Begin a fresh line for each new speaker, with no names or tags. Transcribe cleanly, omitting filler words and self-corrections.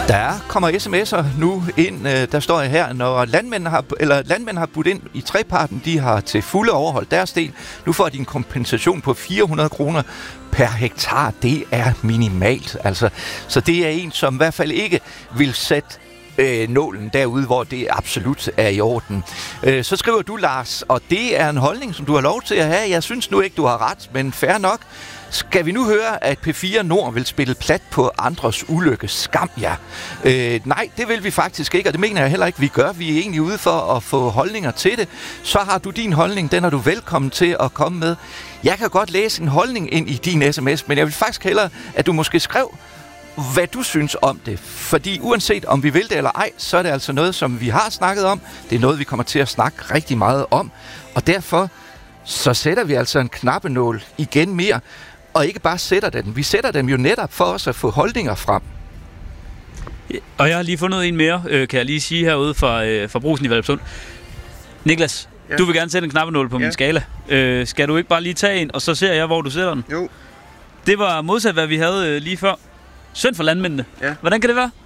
Der kommer sms'er nu ind, der står her, når landmænd har budt ind i treparten, de har til fulde overholdt deres del. Nu får de en kompensation på 400 kroner per hektar. Det er minimalt, altså. Så det er en, som i hvert fald ikke vil sætte nålen derude, hvor det absolut er i orden. Så skriver du, Lars, og det er en holdning, som du har lov til at have. Jeg synes nu ikke, du har ret, men fair nok. Skal vi nu høre, at P4 Nord vil spille plat på andres ulykke? Skam jer. Nej, det vil vi faktisk ikke, og det mener jeg heller ikke, vi gør. Vi er egentlig ude for at få holdninger til det. Så har du din holdning, den er du velkommen til at komme med. Jeg kan godt læse en holdning ind i din sms, men jeg vil faktisk hellere, at du måske skrev, hvad du synes om det. Fordi uanset om vi vil det eller ej, så er det altså noget, som vi har snakket om. Det er noget, vi kommer til at snakke rigtig meget om. Og derfor så sætter vi altså en knappenål igen mere. Og ikke bare sætter den. Vi sætter dem jo netop for os at få holdninger frem.
Og jeg har lige fundet en mere, kan jeg lige sige herude fra Brugsen i Valpsund. Niklas, ja. Du vil gerne sætte en knappenål på min skala. Skal du ikke bare lige tage en, og så ser jeg, hvor du sætter den?
Jo.
Det var modsat, hvad vi havde lige før. Synd for landmændene. Ja. Hvordan kan det være?